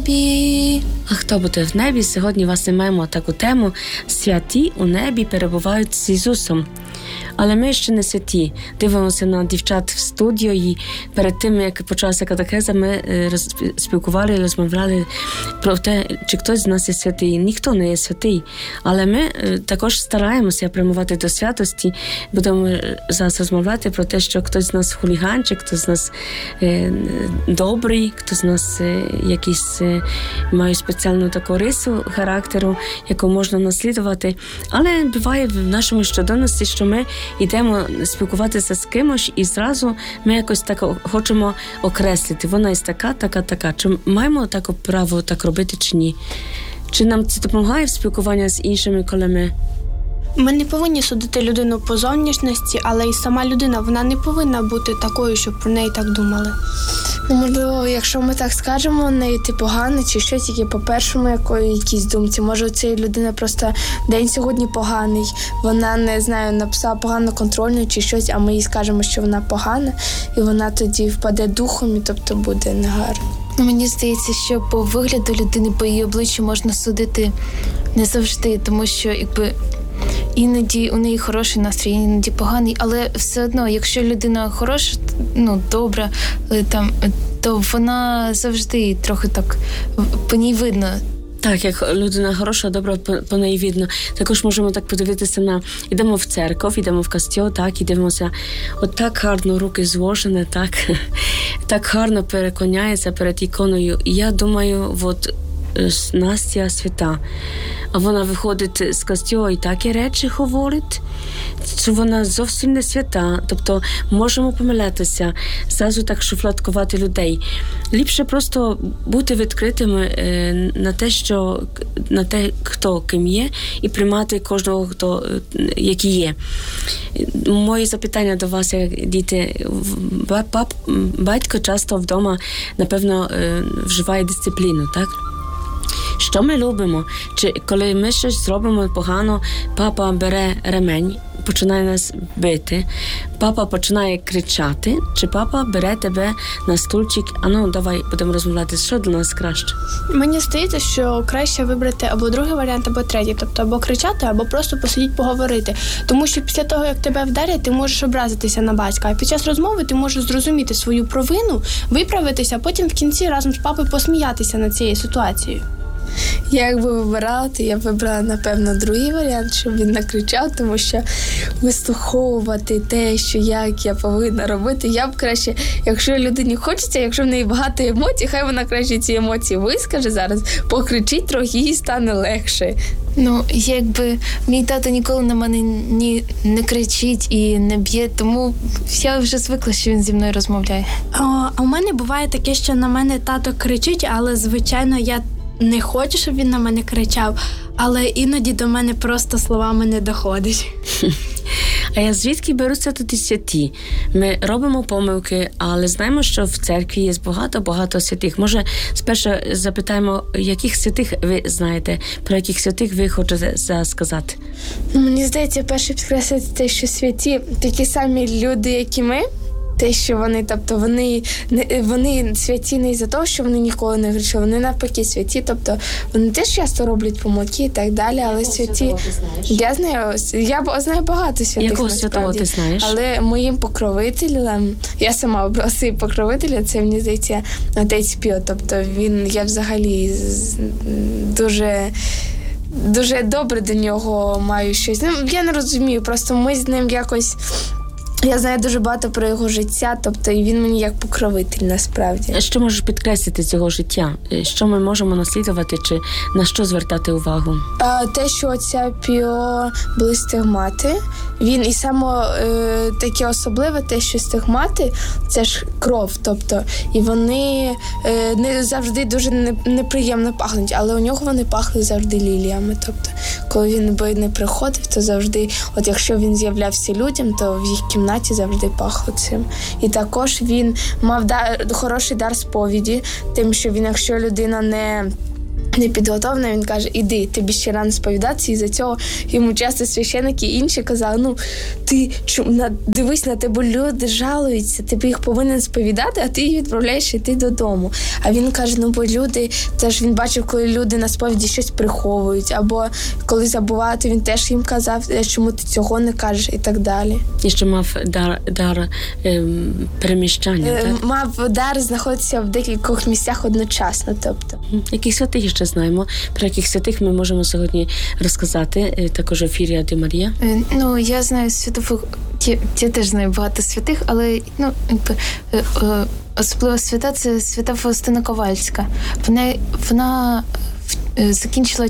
небі. А хто буде в небі? Сьогодні власне маємо таку тему «Святі у небі перебувають з Ісусом». Але ми ще не святі. Дивимося на дівчат в студію, і перед тим, як почалася катехеза, ми спілкували і розмовляли про те, чи хтось з нас є святий. Ніхто не є святий. Але ми також стараємося прямувати до святості. Будемо зараз розмовляти про те, що хтось з нас хуліганчик, хтось з нас добрий, хтось з нас якийсь має спеціальну таку рису характеру, яку можна наслідувати. Але буває в нашому щоденності, що ми йдемо спілкуватися з кимось, і зразу ми якось так хочемо окреслити. Вона є така. Чи маємо таке право так робити, чи ні? Чи нам це допомагає в спілкуванні з іншими колегами? Ми не повинні судити людину по зовнішності, але і сама людина, вона не повинна бути такою, щоб про неї так думали. Можливо, якщо ми так скажемо, неї ти поганий чи щось, тільки по першому якійсь думці. Може, у цієї людини просто день сьогодні поганий, вона, не знаю, написала погано контрольну чи щось, а ми їй скажемо, що вона погана, і вона тоді впаде духом, і тобто буде негарно. Мені здається, що по вигляду людини, по її обличчю можна судити не завжди, тому що іноді у неї хороший настрій, іноді поганий, але все одно, якщо людина хороша, добра, то вона завжди трохи так по ній видно. Так, як людина хороша, добра, по неї видно. Також можемо так подивитися йдемо в церков, йдемо в костьол, так, і дивимося, от так гарно руки зложені, так гарно переклоняється перед іконою. І я думаю, Настя свята. А вона виходить з костьола і такі речі говорить, що вона зовсім не свята. Тобто можемо помилятися, зразу так шуфладкувати людей. Ліпше просто бути відкритими на те, хто ким є, і приймати кожного, хто який є. Моє запитання до вас, як діти, батько часто вдома, напевно, вживає дисципліну, так? Що ми любимо? Чи коли ми щось зробимо погано, папа бере ремень, починає нас бити, папа починає кричати, чи папа бере тебе на стульчик, давай будемо розмовляти, що для нас краще? Мені здається, що краще вибрати або другий варіант, або третій, тобто або кричати, або просто посидіти, поговорити. Тому що після того, як тебе вдарять, ти можеш образитися на батька, а під час розмови ти можеш зрозуміти свою провину, виправитися, а потім в кінці разом з папою посміятися над цією ситуацією. Я якби вибирала, то я вибрала, напевно, другий варіант, щоб він накричав, тому що вислуховувати те, що як я повинна робити, я б краще, якщо людині хочеться, якщо в неї багато емоцій, хай вона краще ці емоції вискаже зараз, покричить трохи, їй стане легше. Мій тато ніколи на мене не кричить і не б'є, тому я вже звикла, що він зі мною розмовляє. А у мене буває таке, що на мене тато кричить, але, звичайно, я не хочу, щоб він на мене кричав, але іноді до мене просто словами не доходить. А я звідки беруться тоді святі? Ми робимо помилки, але знаємо, що в церкві є багато святих. Може, спершу запитаємо, яких святих ви знаєте, про яких святих ви хочете сказати? Мені здається, перше підкреслити те, що святі такі самі люди, як і ми. Те, що вони святі не із-за того, що вони ніколи не грішили, вони навпаки святі, тобто вони теж часто роблять помилки і так далі, але святі... Я знаю багато святих, якого святого ти знаєш? Але моїм покровителем, я сама обрала свій покровителя, це, мені здається, отець Піо, тобто я взагалі дуже добре до нього маю щось. Я не розумію, просто ми з ним якось... Я знаю дуже багато про його життя, тобто і він мені як покровитель, насправді. Що можеш підкреслити цього життя? Що ми можемо наслідувати, чи на що звертати увагу? Те, що оця Піо були стигмати, він і саме таке особливе, те, що стигмати, це ж кров, тобто, і вони не завжди дуже неприємно пахнуть, але у нього вони пахли завжди ліліями, тобто, коли він би не приходив, то завжди, от якщо він з'являвся людям, то в їх кімнаті завжди пахло цим. І також він мав хороший дар сповіді, тим, що він, якщо людина непідготовлена, він каже, іди, тобі ще рано сповідатися, і за цього йому часто священники інші казали, ти дивись, на тебе люди жалуються, ти їх повинен сповідати, а ти їх відправляєш йти додому. А він каже, бо люди, теж він бачив, коли люди на сповіді щось приховують, або коли забувають, то він теж їм казав, чому ти цього не кажеш, і так далі. І ще мав дар переміщання, так? Мав дар знаходитися в декількох місцях одночасно, тобто. Яких святих ще знаємо? Про яких святих ми можемо сьогодні розказати? Також ефірі Ади Марія. Я знаю святого, я теж знаю багато святих, але особливо свята – це свята Фаустина Ковальська. Вона закінчила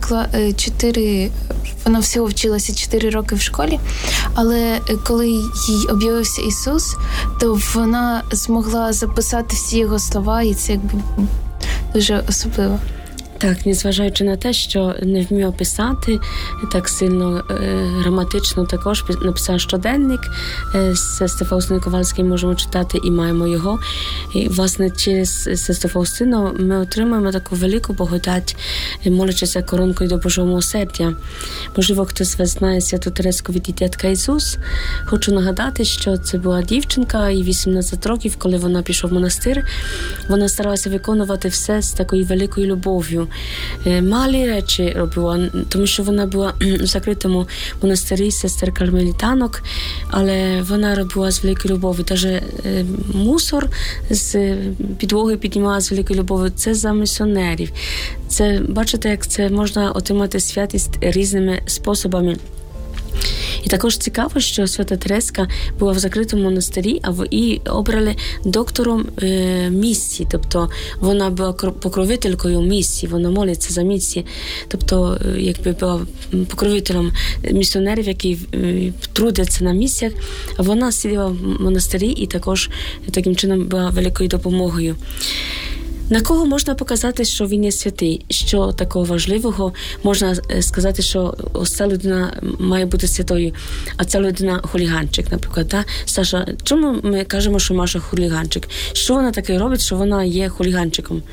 4, вона всього вчилася 4 роки в школі, але коли їй об'явився Ісус, то вона змогла записати всі його слова, і це дуже особливо. Так, незважаючи на те, що не вмів писати так сильно граматично, також написав щоденник сестри Фаустини Ковальської, можемо читати і маємо його. І, власне, через сестру Фаустину ми отримуємо таку велику благодать, молячися коронкою до Божого милосердя. Можливо, хтось з вас знає святу Тереску від дитятка Ісус. Хочу нагадати, що це була дівчинка, їй 18 років, коли вона пішла в монастир. Вона старалася виконувати все з такою великою любов'ю. Малі речі робила, тому що вона була в закритому монастирі сестер кармелітанок, але вона робила з великою любов'ю. Навіть мусор з підлоги піднімала з великою любов'ю. Це за місіонерів. Це, бачите, як це можна отримати святість різними способами. І також цікаво, що свята Тереска була в закритому монастирі, а її обрали доктором місії, тобто вона була покровителькою місії, вона молиться за місії, тобто якби була покровителем місіонерів, які трудяться на місіях, а вона сиділа в монастирі і також таким чином була великою допомогою. На кого можна показати, що він є святий? Що такого важливого можна сказати, що ось ця людина має бути святою, а ця людина хуліганчик, наприклад. Да? Саша, чому ми кажемо, що Маша хуліганчик? Що вона таке робить, що вона є хуліганчиком?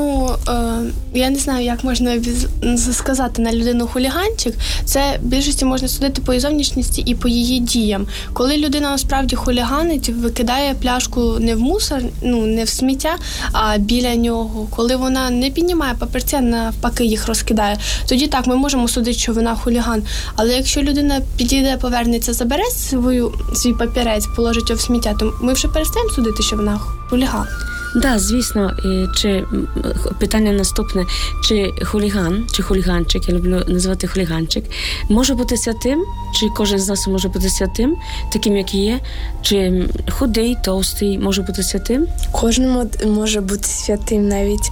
Я не знаю, як можна сказати на людину хуліганчик. Це більшості можна судити по її зовнішності і по її діям. Коли людина насправді хуліганить, викидає пляшку не в мусор, не в сміття, а біля нього. Коли вона не піднімає папірця, навпаки їх розкидає, тоді так, ми можемо судити, що вона хуліган. Але якщо людина підійде, повернеться, забере свій папірець, положить його в сміття, то ми вже перестаємо судити, що вона хуліган. Да, звісно, чи питання наступне, чи хуліган, чи хуліганчик, я люблю називати хуліганчик, може бути святим, чи кожен з нас може бути святим, таким, як і є, чи худий, товстий може бути святим? Кожен може бути святим навіть.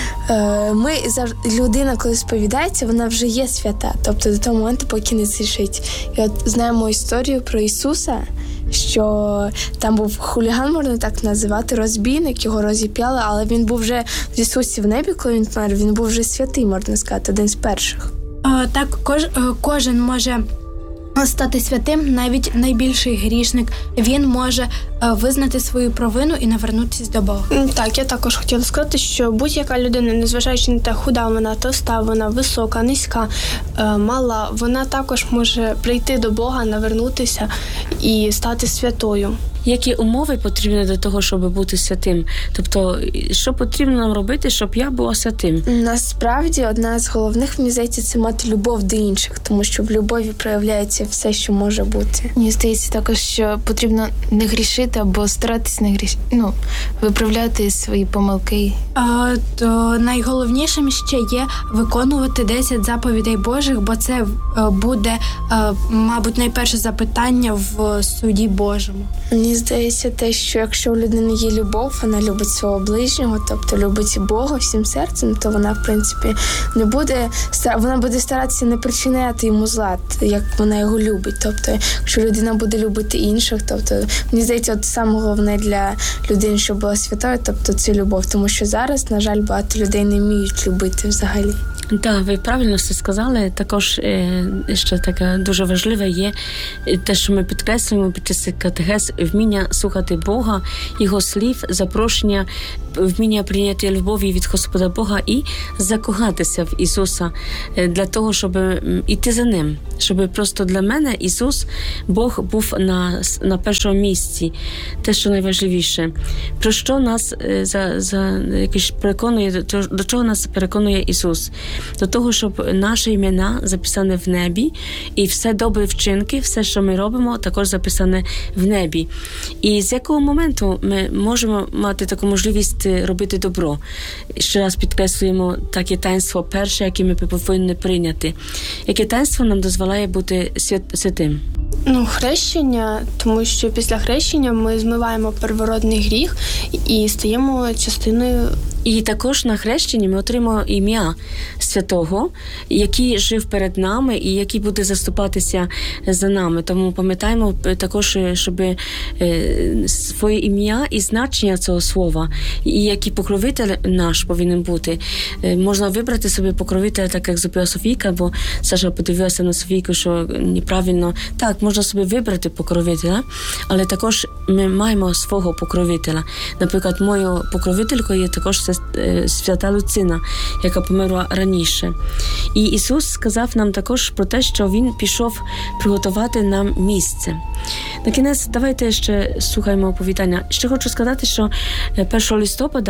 Людина, коли сповідається, вона вже є свята, тобто до того моменту, поки не зрішить. І от знаємо історію про Ісуса, що там був хуліган, можна так називати, розбійник, його розіп'яли, але він був вже в Ісусі в небі, коли він помер, він був вже святий, можна сказати, один з перших. Так, кожен може стати святим, навіть найбільший грішник. Він може визнати свою провину і навернутися до Бога. Так, я також хотіла сказати, що будь-яка людина, незважаючи на те, худа вона, товста, вона висока, низька, мала, вона також може прийти до Бога, навернутися і стати святою. Які умови потрібні для того, щоб бути святим? Тобто, що потрібно нам робити, щоб я була святим? Насправді, одна з головних, мені здається, це мати любов до інших, тому що в любові проявляється все, що може бути. Мені здається також, що потрібно не грішити або старатись не виправляти свої помилки. То найголовнішим ще є виконувати 10 заповідей Божих, бо це буде, мабуть, найперше запитання в суді Божому. Мені здається те, що якщо у людини є любов, вона любить свого ближнього, тобто любить Бога всім серцем, то вона, в принципі, вона буде старатися не причиняти йому зла, як вона його любить. Тобто, якщо людина буде любити інших, тобто, мені здається, от саме головне для людини, щоб була святою, тобто це любов, тому що зараз, на жаль, багато людей не вміють любити взагалі. Так, ви правильно все сказали. Також ще таке дуже важливе є те, що ми підкреслюємо під час катехез, вміння вміння слухати Бога, Його слів, запрошення, вміння прийняти любові від Господа Бога і закохатися в Ісуса для того, щоб іти за Ним. Щоб просто для мене Ісус, Бог був на першому місці. Те, що найважливіше. Про що нас переконує, до чого нас переконує Ісус? До того, щоб наші імена записане в небі, і все добрі вчинки, все, що ми робимо, також записане в небі. І з якого моменту ми можемо мати таку можливість робити добро? Ще раз підкреслюємо таке таїнство перше, яке ми повинні прийняти. Яке таїнство нам дозволяє бути святим? Хрещення, тому що після хрещення ми змиваємо первородний гріх і стаємо частиною. І також на хрещенні ми отримаємо ім'я святого, який жив перед нами і який буде заступатися за нами. Тому пам'ятаємо також, щоб своє ім'я і значення цього слова, і який покровитель наш повинен бути. Можна вибрати собі покровителя, так як зробила Софійка, бо Саша подивилася на Софійку, що неправильно. Так, можна собі вибрати покровителя, але також ми маємо свого покровителя. Наприклад, моєю покровителькою є також свята Люцина, яка померла раніше. І Ісус сказав нам також про те, що Він пішов приготувати нам місце. На кінець, давайте ще слухаємо оповідання. Ще хочу сказати, що 1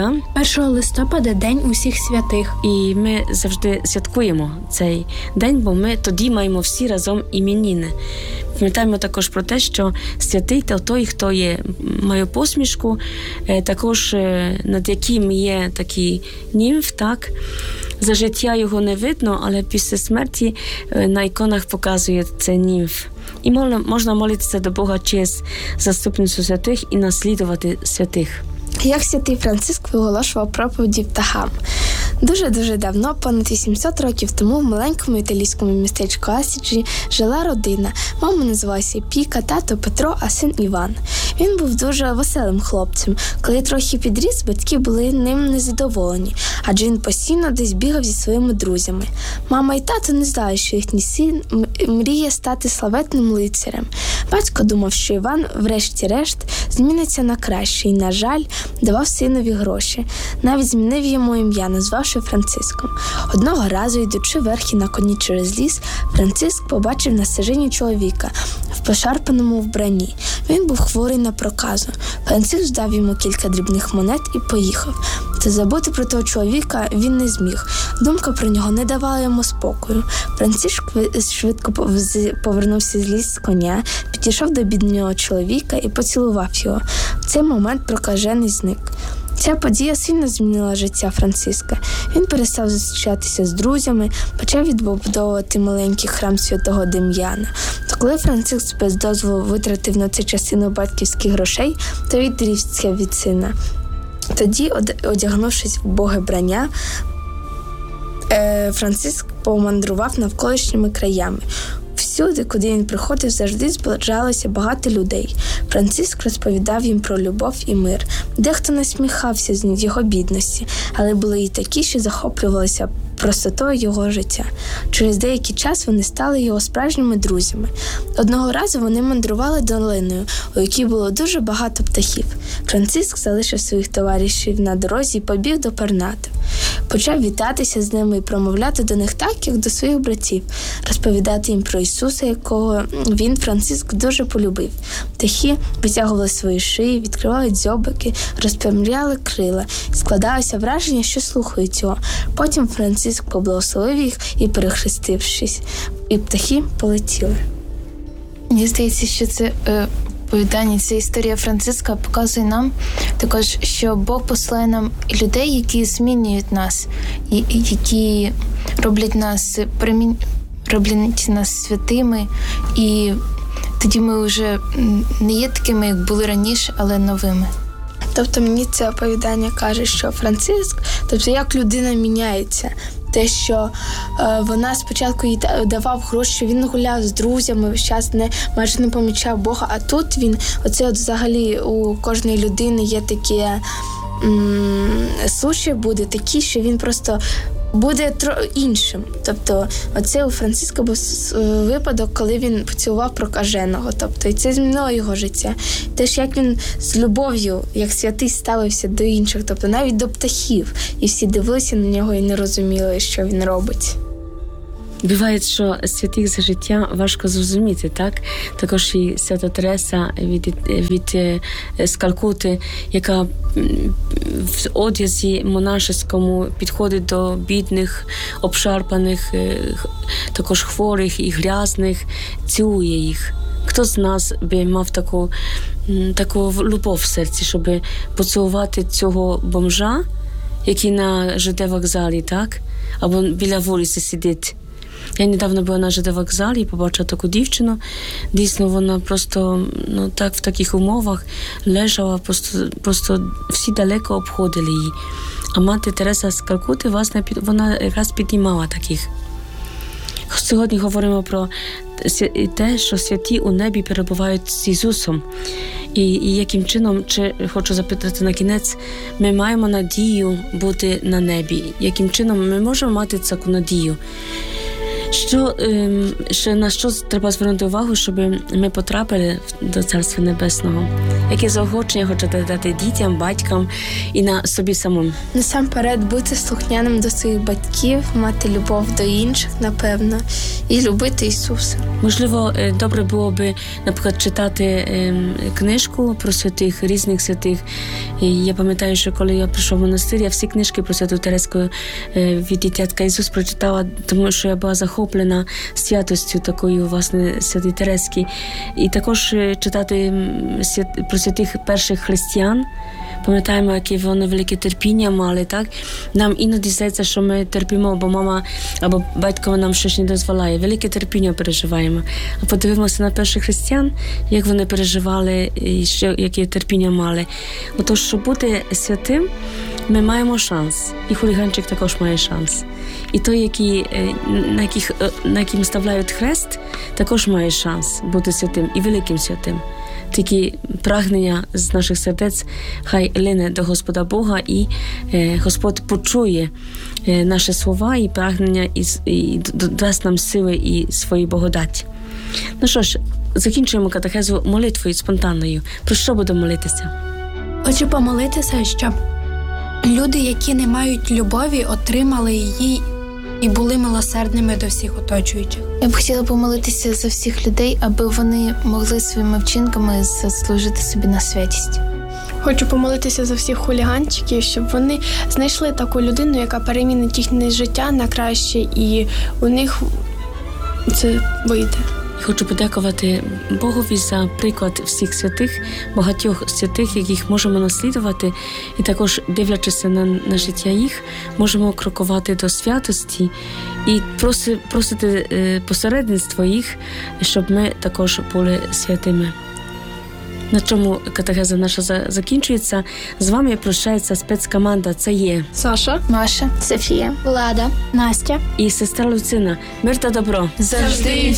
листопада День усіх святих. І ми завжди святкуємо цей день, бо ми тоді маємо всі разом іменини. Пам'ятаємо також про те, що святий – той, хто має посмішку, також над яким є такий німф, так? За життя його не видно, але після смерті на іконах показує це німф. І можна молитися до Бога через заступницю святих і наслідувати святих. Як святий Франциск виголошував проповіді птахам. Дуже-дуже давно, понад 800 років тому, в маленькому італійському містечку Асіджі жила родина. Мама називалася Піка, тато Петро, а син Іван. Він був дуже веселим хлопцем. Коли трохи підріс, батьки були ним незадоволені, адже він постійно десь бігав зі своїми друзями. Мама і тато не знали, що їхній син мріє стати славетним лицарем. Батько думав, що Іван, врешті-решт, зміниться на краще і, на жаль, давав синові гроші. Навіть змінив йому ім'я, назвавши Франциском. Одного разу, йдучи верхи на коні через ліс, Франциск побачив на стежині чоловіка в пошарпаному вбранні. Він був хворий на проказу. Франциск дав йому кілька дрібних монет і поїхав. Та забути про того чоловіка він не зміг. Думка про нього не давала йому спокою. Франциск швидко повернувся з лісу з коня, підійшов до бідного чоловіка і поцілував його. В цей момент прокажений зник. Ця подія сильно змінила життя Франциска. Він перестав зустрічатися з друзями, почав відбудовувати маленький храм святого Дем'яна. То коли Франциск без дозволу витратив на це частину батьківських грошей, то відрікся від сина. Тоді, одягнувшись в убоге брання, Франциск помандрував навколишніми краями. Всюди, куди він приходив, завжди збиралося багато людей. Франциск розповідав їм про любов і мир. Дехто насміхався з його бідності, але були і такі, що захоплювалися простотою його життя. Через деякий час вони стали його справжніми друзями. Одного разу вони мандрували долиною, у якій було дуже багато птахів. Франциск залишив своїх товаришів на дорозі і побіг до пернатих. Почав вітатися з ними і промовляти до них так, як до своїх братів, розповідати їм про Ісуса, якого він, Франциск, дуже полюбив. Птахи витягували свої шиї, відкривали дзьобики, розпрямляли крила. Складалося враження, що слухають його. Потім Франциск поблагословив їх і, перехрестившись, і птахи полетіли. Мені здається, що це оповідання, ця історія Франциска показує нам також, що Бог посилає нам людей, які змінюють нас, які роблять нас святими, і тоді ми вже не є такими, як були раніше, але новими. Тобто мені це оповідання каже, що Франциск, тобто як людина міняється. Те, що вона спочатку їй давав гроші, він гуляв з друзями, весь час майже не помічав Бога, а тут він, взагалі у кожної людини є таке случаї буде такі, що він просто буде іншим. Тобто, оце у Франциска був випадок, коли він поцілував прокаженого. Тобто, і це змінило його життя. Теж як він з любов'ю, як святий, ставився до інших, тобто навіть до птахів. І всі дивилися на нього і не розуміли, що він робить. Буває, що святих за життя важко зрозуміти, так? Також і Свята Тереса з Калкути, яка в одязі монашеському підходить до бідних, обшарпаних, також хворих і грязних, цілує їх. Хто з нас би мав таку любов в серці, щоб поцілувати цього бомжа, який на ЖД-вокзалі, так? Або біля вулиці сидить. Я недавно була на ЖД-вокзалі і побачила таку дівчину. Дійсно, вона просто так в таких умовах лежала, просто всі далеко обходили її. А мати Тереса з Калкути, власне, вона якраз піднімала таких. Сьогодні говоримо про те, що святі у небі перебувають з Ісусом. І яким чином, хочу запитати на кінець, ми маємо надію бути на небі? Яким чином ми можемо мати таку надію? На що треба звернути увагу, щоб ми потрапили до Царства Небесного? Яке заохочення хочете дати дітям, батькам і на собі самому? Насамперед, бути слухняним до своїх батьків, мати любов до інших, напевно, і любити Ісуса. Можливо, добре було би, наприклад, читати книжку про святих, різних святих. І я пам'ятаю, що коли я прийшов в монастир, я всі книжки про Святу Тереску від дитятка Ісус прочитала, тому що я була захоплена святостю такою, власне, Святої Терески. І також читати про святих перших християн. Пам'ятаємо, які вони велике терпіння мали, так? Нам іноді здається, що ми терпимо, бо мама або батько нам щось не дозволяє. Велике терпіння переживаємо. А подивимося на перших християн, як вони переживали і яке терпіння мали. Отож, щоб бути святим, ми маємо шанс. І хуліганчик також має шанс. І той, на яким ставляють хрест, також має шанс бути святим і великим святим. Тільки прагнення з наших сердець хай лине до Господа Бога, і Господь почує наші слова і прагнення, і дасть нам сили і свої благодаті. Ну що ж, закінчуємо катехезу молитвою спонтанною. Про що будемо молитися? Хочу помолитися, щоб люди, які не мають любові, отримали її і були милосердними до всіх оточуючих. Я б хотіла помолитися за всіх людей, аби вони могли своїми вчинками заслужити собі на святість. Хочу помолитися за всіх хуліганчиків, щоб вони знайшли таку людину, яка перемінить їхнє життя на краще, і у них це вийде. Хочу подякувати Богові за приклад всіх святих, багатьох святих, яких можемо наслідувати, і також, дивлячися на життя їх, можемо крокувати до святості і просити посередництво їх, щоб ми також були святими. На чому катехеза наша закінчується. З вами прощається спецкоманда. Це є Саша, Маша, Софія, Влада, Настя і сестра Люцина. Мир та добро. Завжди.